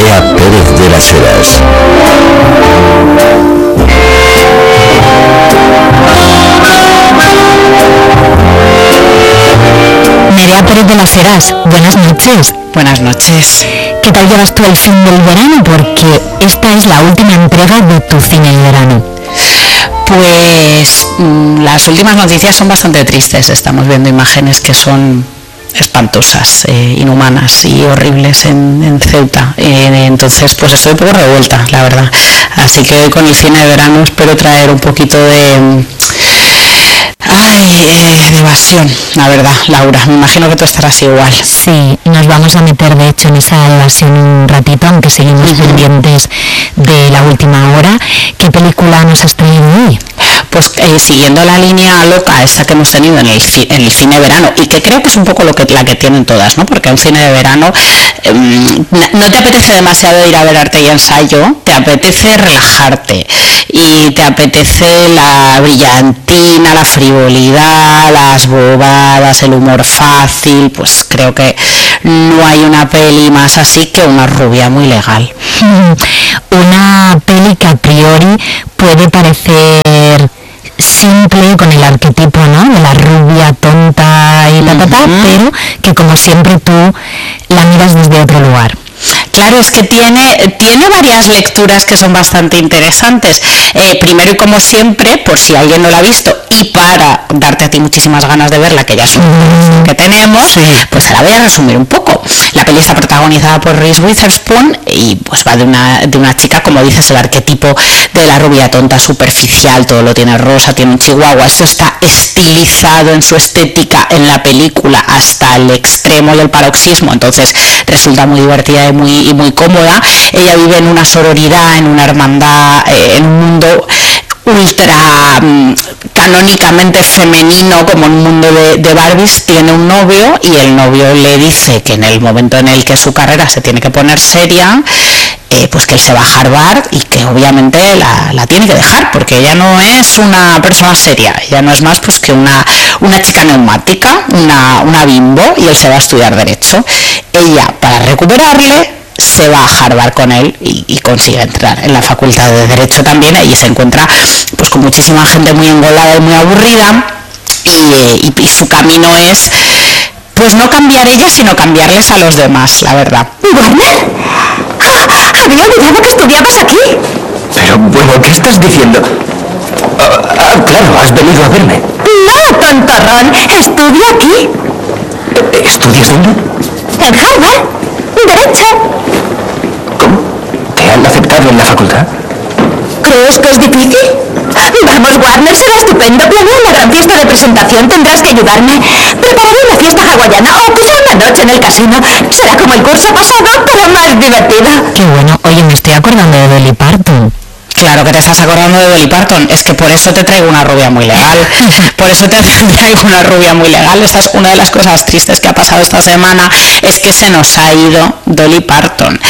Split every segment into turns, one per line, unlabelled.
Nerea Pérez de las Heras.
Nerea Pérez de las Heras, buenas noches.
Buenas noches.
¿Qué tal llevas tú el fin del verano? Porque esta es la última entrega de tu cine de verano.
Pues las últimas noticias son bastante tristes. Estamos viendo imágenes que son espantosas, inhumanas y horribles en Ceuta. Entonces, pues estoy un poco revuelta, la verdad. Así que hoy con el cine de verano espero traer un poquito de evasión, la verdad, Laura. Me imagino que tú estarás igual.
Sí, nos vamos a meter de hecho en esa evasión un ratito, aunque seguimos pendientes de la última hora. ¿Qué película nos has traído hoy?
Pues siguiendo la línea loca esa que hemos tenido en el cine de verano, y que creo que es un poco la que tienen todas, ¿no? Porque un cine de verano no te apetece demasiado ir a ver arte y ensayo, te apetece relajarte y te apetece la brillantina, la frivolidad, las bobadas, el humor fácil. Pues creo que no hay una peli más así que Una rubia muy legal.
Una peli que a priori puede parecer simple, con el arquetipo, ¿no?, de la rubia tonta y pero que como siempre tú la miras desde otro lugar.
Claro, es que tiene varias lecturas que son bastante interesantes. Primero, y como siempre, por si alguien no la ha visto y para darte a ti muchísimas ganas de verla, que ya es una que tenemos, pues se la voy a resumir un poco. La peli está protagonizada por Reese Witherspoon y pues va de una chica, como dices, el arquetipo de la rubia tonta, superficial, todo lo tiene rosa, tiene un chihuahua. Eso está estilizado en su estética en la película hasta el extremo y el paroxismo, entonces resulta muy divertida y muy cómoda. Ella vive en una sororidad, en una hermandad, en un mundo ultra canónicamente femenino, como un mundo de Barbies. Tiene un novio y el novio le dice que en el momento en el que su carrera se tiene que poner seria, pues que él se va a Harvard y que obviamente la tiene que dejar, porque ella no es una persona seria, ella no es más pues que una chica neumática, una bimbo, y él se va a estudiar Derecho. Ella, para recuperarle, se va a Harvard con él y consigue entrar en la facultad de Derecho también. Allí se encuentra pues con muchísima gente muy engolada y muy aburrida, y su camino es pues no cambiar ella, sino cambiarles a los demás, la verdad.
¿Warner? Había olvidado que estudiabas aquí.
Pero bueno, ¿qué estás diciendo? Claro, has venido a verme.
No, tontorrón, estudio aquí.
¿Estudias dónde?
En Harvard. Derecho.
¿Cómo? ¿Te han aceptado en la facultad?
¿Crees que es difícil? Vamos, Warner, será estupendo. Planeo una gran fiesta de presentación. Tendrás que ayudarme. Prepararé una fiesta hawaiana o quizá una noche en el casino. Será como el curso pasado, pero más divertida.
Qué bueno. Oye, me estoy acordando de Dolly Parton.
Claro que te estás acordando de Dolly Parton. Es que por eso te traigo Una rubia muy legal. Por eso te traigo Una rubia muy legal. Esta es una de las cosas tristes que ha pasado esta semana, es que se nos ha ido Dolly Parton,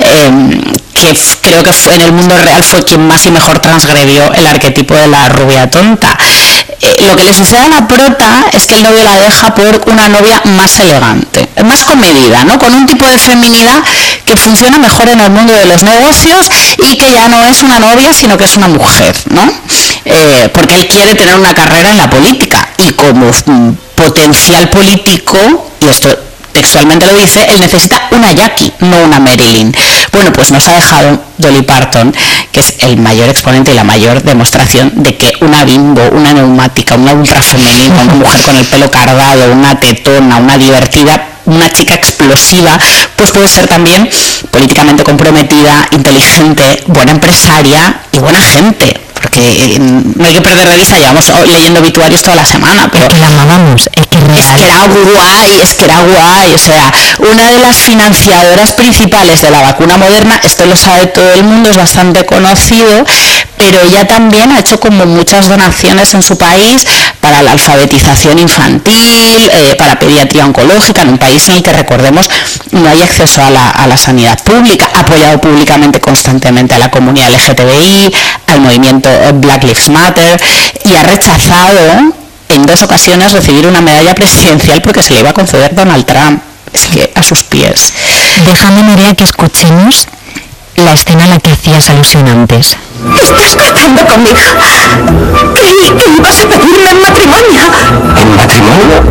que creo que en el mundo real fue quien más y mejor transgredió el arquetipo de la rubia tonta. Lo que le sucede a la prota es que el novio la deja por una novia más elegante, más comedida, ¿no?, con un tipo de feminidad que funciona mejor en el mundo de los negocios y que ya no es una novia, sino que es una mujer, ¿no? Porque él quiere tener una carrera en la política y como potencial político, y esto textualmente lo dice, él necesita una Jackie, no una Marilyn. Bueno, pues nos ha dejado Dolly Parton, que es el mayor exponente y la mayor demostración de que una bimbo, una neumática, una ultrafemenina, una mujer con el pelo cardado, una tetona, una divertida, una chica explosiva, pues puede ser también políticamente comprometida, inteligente, buena empresaria y buena gente. Porque no hay que perder de vista, llevamos leyendo obituarios toda la semana, pero
es que la amábamos, es que
era guay, o sea, una de las financiadoras principales de la vacuna Moderna, esto lo sabe todo el mundo, es bastante conocido, pero ella también ha hecho como muchas donaciones en su país para la alfabetización infantil, para pediatría oncológica, en un país en el que, recordemos, no hay acceso a la sanidad pública. Ha apoyado públicamente constantemente a la comunidad LGTBI, al movimiento Black Lives Matter, y ha rechazado en 2 ocasiones recibir una medalla presidencial porque se le iba a conceder Donald Trump. Es que a sus pies.
Déjame, Nerea, que escuchemos la escena a la que hacías alusión antes.
Estás cortando conmigo. Creí que ibas a pedirme en matrimonio.
¿En matrimonio?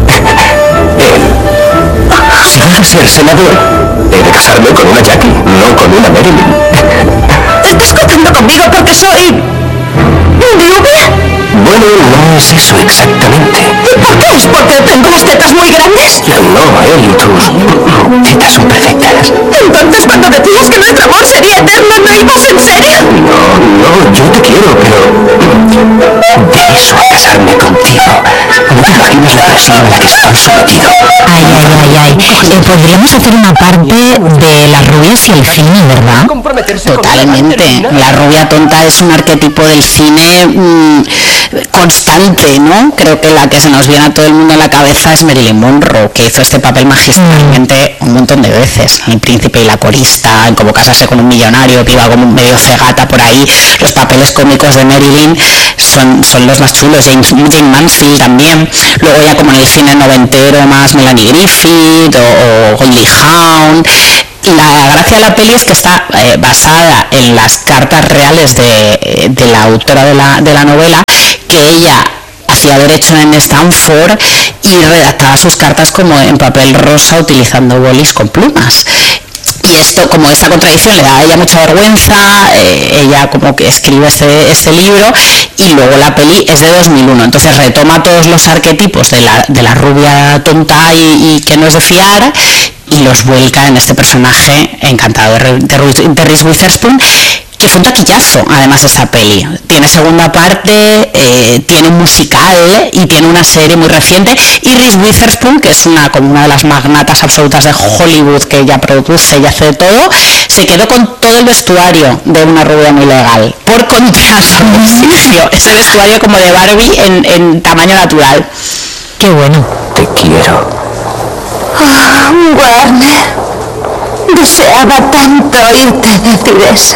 Si voy a ser senador, he de casarme con una Jackie, no con una Marilyn.
Estás cortando conmigo porque soy... ¿rubia?
Bueno, no es eso exactamente.
¿Y por qué? ¿Es porque tengo las tetas muy grandes?
No, tus tetas son perfectas.
Entonces, cuando decías que nuestro amor sería eterno, ¿no ibas en serio?
No, yo te quiero, pero... de eso a casarme contigo. No te imaginas la presión a la que estoy sometido.
Ay. Podríamos hacer una parte de las rubias y el cine, ¿verdad?
Totalmente. La rubia tonta es un arquetipo del cine constante, ¿no? Creo que la que se nos viene a todo el mundo a la cabeza es Marilyn Monroe, que hizo este papel magistralmente un montón de veces. El príncipe y la corista, en Cómo casarse con un millonario, que iba como medio cegata por ahí. Los papeles cómicos de Marilyn son los más chulos. Jane Mansfield también. Luego ya como en el cine noventero más Melanie Griffith o Goldie Hawn. La gracia de la peli es que está basada en las cartas reales de la autora de la novela, que ella hacía derecho en Stanford y redactaba sus cartas como en papel rosa utilizando bolis con plumas. Y esto, como esta contradicción, le da a ella mucha vergüenza, ella como que escribe este libro, y luego la peli es de 2001, entonces retoma todos los arquetipos de la rubia tonta y que no es de fiar, y los vuelca en este personaje encantador de Reese Witherspoon, que fue un taquillazo además esa peli. Tiene segunda parte, tiene un musical y tiene una serie muy reciente, y Reese Witherspoon, que es como una de las magnatas absolutas de Hollywood, que ella produce y hace de todo, se quedó con todo el vestuario de una rubia muy legal. Por contraste, ese vestuario como de Barbie en tamaño natural.
Qué bueno.
Te quiero.
Warner, deseaba tanto oírte decir eso.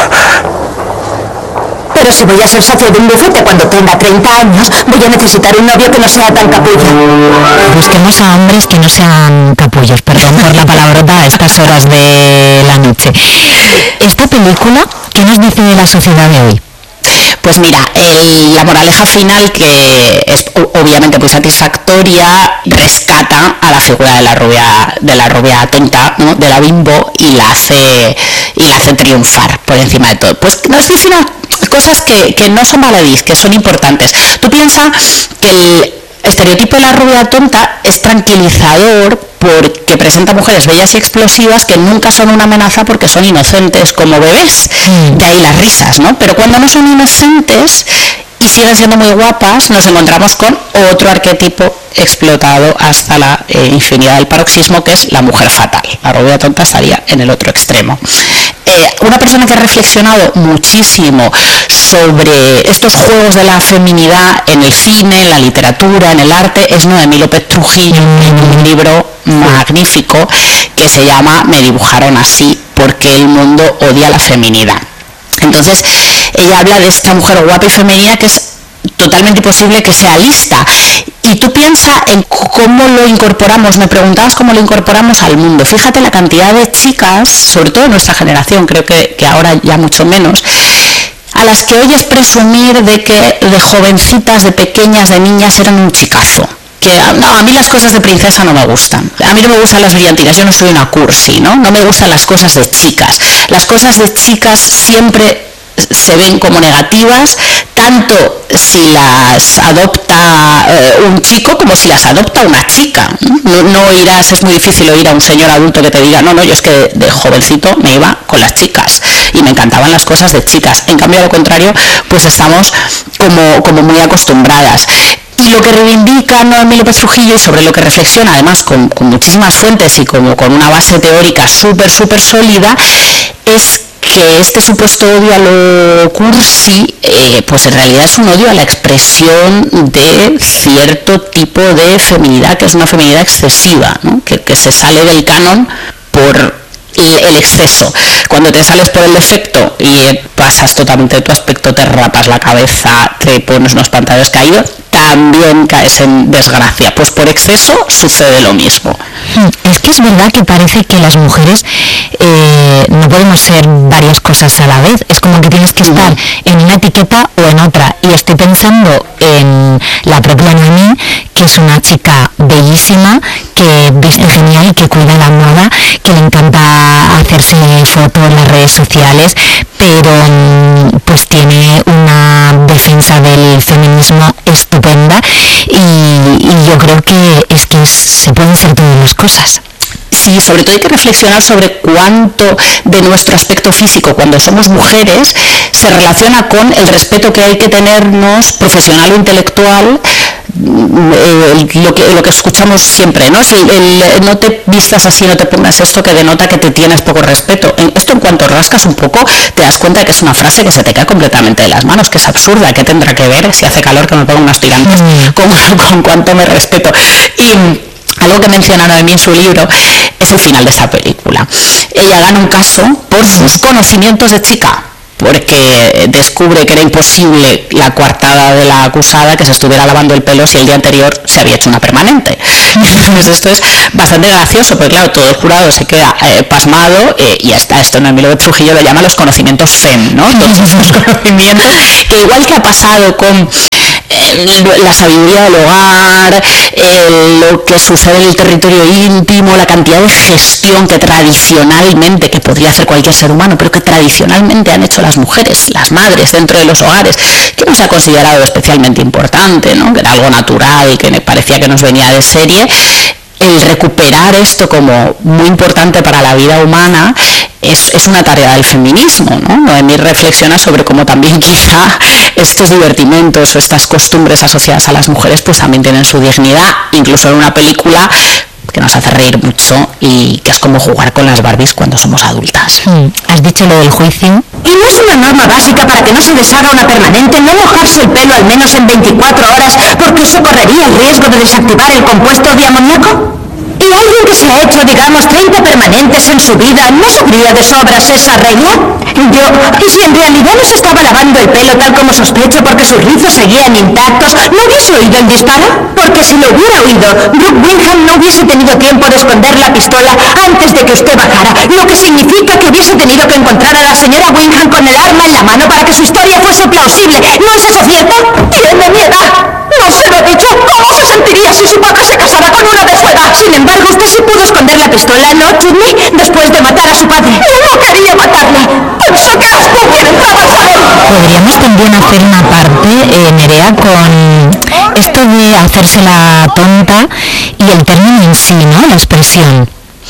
Pero si voy a ser socio de un bufete cuando tenga 30 años, voy a necesitar un novio que no sea tan capullo.
Busquemos a hombres que no sean capullos, perdón por la palabrota a estas horas de la noche. Esta película, ¿qué nos dice de la sociedad de hoy?
Pues mira, la moraleja final, que es obviamente muy satisfactoria, rescata a la figura de la rubia tonta, ¿no? De la bimbo, y la hace triunfar por encima de todo. Pues nos dice unas cosas que no son baladís, que son importantes. Tú piensas que el estereotipo de la rubia tonta es tranquilizador porque presenta mujeres bellas y explosivas que nunca son una amenaza porque son inocentes como bebés. De ahí las risas, ¿no? Pero cuando no son inocentes y siguen siendo muy guapas, nos encontramos con otro arquetipo explotado hasta la infinidad del paroxismo, que es la mujer fatal. La rubia tonta estaría en el otro extremo. Una persona que ha reflexionado muchísimo sobre estos juegos de la feminidad en el cine, en la literatura, en el arte, es Noemí López Trujillo, en un libro magnífico que se llama Me dibujaron así, porque el mundo odia la feminidad. Entonces ella habla de esta mujer guapa y femenina que es totalmente imposible que sea lista. Y tú piensas en cómo lo incorporamos, me preguntabas cómo lo incorporamos al mundo. Fíjate la cantidad de chicas, sobre todo en nuestra generación, creo que ahora ya mucho menos, a las que oyes presumir de que de jovencitas, de pequeñas, de niñas eran un chicazo. Que no, a mí las cosas de princesa no me gustan. A mí no me gustan las brillantinas, yo no soy una cursi, ¿no? No me gustan las cosas de chicas. Las cosas de chicas siempre se ven como negativas, tanto si las adopta un chico como si las adopta una chica. No irás, es muy difícil oír a un señor adulto que te diga, no, yo es que de jovencito me iba con las chicas y me encantaban las cosas de chicas. En cambio, a lo contrario, pues estamos como muy acostumbradas. Y lo que reivindica Noemí López Trujillo, y sobre lo que reflexiona además con muchísimas fuentes y como con una base teórica súper sólida, es que este supuesto odio a lo cursi, pues en realidad es un odio a la expresión de cierto tipo de feminidad, que es una feminidad excesiva, ¿no? que se sale del canon por el exceso. Cuando te sales por el defecto y pasas totalmente de tu aspecto, te rapas la cabeza, te pones unos pantalones caídos, también caes en desgracia. Pues por exceso sucede lo mismo.
Es que es verdad que parece que las mujeres no podemos ser varias cosas a la vez. Es como que tienes que estar en una etiqueta o en otra. Y estoy pensando en la propia Noemí, que es una chica bellísima, que viste genial, que cuida la moda, que le encanta hacerse fotos en las redes sociales, pero pues tiene una defensa del feminismo estupenda y yo creo que se pueden ser todas las cosas.
Sí, sobre todo hay que reflexionar sobre cuánto de nuestro aspecto físico cuando somos mujeres se relaciona con el respeto que hay que tenernos profesional o intelectual, lo que escuchamos siempre, ¿no? Si no te vistas así, no te pongas esto, que denota que te tienes poco respeto. Esto, en cuanto rascas un poco, te das cuenta de que es una frase que se te cae completamente de las manos, que es absurda, que tendrá que ver, si hace calor, que me pongo unos tirantes, con cuánto me respeto. Y algo que menciona Noemí en su libro es el final de esta película. Ella gana un caso por sus conocimientos de chica, porque descubre que era imposible la coartada de la acusada que se estuviera lavando el pelo si el día anterior se había hecho una permanente. Entonces esto es bastante gracioso, porque claro, todo el jurado se queda pasmado y hasta esto Noemí López Trujillo lo llama los conocimientos FEM, ¿no? Todos estos conocimientos que, igual que ha pasado con la sabiduría del hogar, lo que sucede en el territorio íntimo, la cantidad de gestión que tradicionalmente, que podría hacer cualquier ser humano, pero que tradicionalmente han hecho las mujeres, las madres dentro de los hogares, que no se ha considerado especialmente importante, ¿no? Que era algo natural, que me parecía que nos venía de serie. El recuperar esto como muy importante para la vida humana es una tarea del feminismo, ¿no? Noemí reflexiona sobre cómo también quizá estos divertimentos o estas costumbres asociadas a las mujeres pues también tienen su dignidad, incluso en una película que nos hace reír mucho y que es como jugar con las Barbies cuando somos adultas.
¿Has dicho lo del juicio?
¿Y no es una norma básica para que no se deshaga una permanente no mojarse el pelo al menos en 24 horas porque eso correría el riesgo de desactivar el compuesto de amoníaco? ¿Y alguien que se ha hecho, digamos, 30 permanentes en su vida no sabría de sobras esa regla? ¿Y si en realidad no se estaba lavando el pelo tal como sospecho porque sus rizos seguían intactos, no hubiese oído el disparo? Porque si lo hubiera oído, Brooke Bingham no hubiese tenido tiempo de esconder la pistola antes de que usted bajara, lo que significa que hubiese tenido que encontrar a la señora Bingham con el arma en la mano para que su historia fuese plausible. ¿No es eso cierto? ¡Tiene mi edad! ¡No se lo he dicho! ¿Cómo se sentiría si su padre se casara con una de su edad? Sin embargo, usted sí pudo esconder la pistola, ¿no, Chutney? Después de matar a su padre. ¡Yo no quería matarla! ¡Pensó que las podía entrar a saber!
Podríamos también hacer una parte, Nerea, con esto de hacerse la tonta y el término en sí, ¿no? La expresión.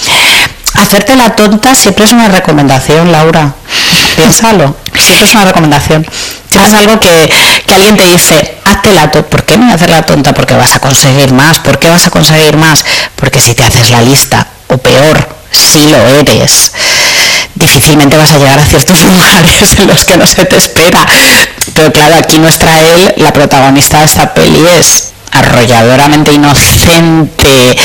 Hacerte la tonta siempre es una recomendación, Laura. Piénsalo. Siempre es una recomendación. Siempre es algo que alguien te dice, hazte la tonta. ¿Por qué no hacer la tonta? Porque vas a conseguir más. ¿Por qué vas a conseguir más? Porque si te haces la lista, o peor, si lo eres, difícilmente vas a llegar a ciertos lugares en los que no se te espera. Pero claro, aquí nuestra Elle, la protagonista de esta peli, es arrolladoramente inocente,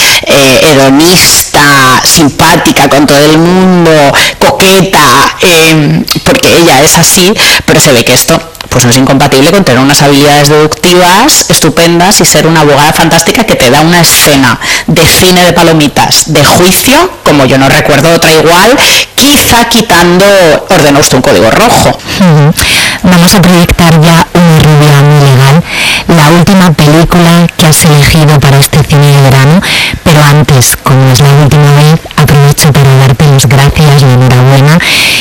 hedonista, simpática con todo el mundo, coqueta, porque ella es así, pero se ve que esto pues no es incompatible con tener unas habilidades deductivas estupendas y ser una abogada fantástica que te da una escena de cine de palomitas, de juicio, como yo no recuerdo otra igual, quizá quitando Ordena usted un código rojo.
Vamos a proyectar ya una rubia muy legal, la última película que has elegido para este cine de verano, pero antes, como es la última vez, aprovecho para darte las gracias, la enhorabuena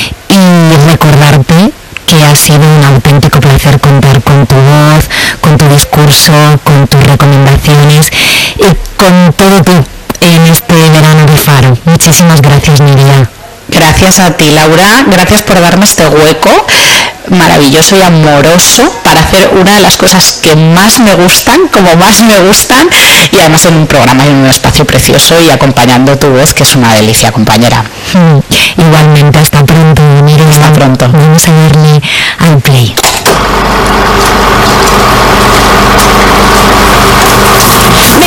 y recordarte que ha sido un auténtico placer contar con tu voz, con tu discurso, con tus recomendaciones y con todo tú en este verano de Faro. Muchísimas gracias, Nerea.
Gracias a ti, Laura, gracias por darme este hueco maravilloso y amoroso para hacer una de las cosas que más me gustan, como más me gustan, y además en un programa y en un espacio precioso y acompañando tu voz, que es una delicia, compañera.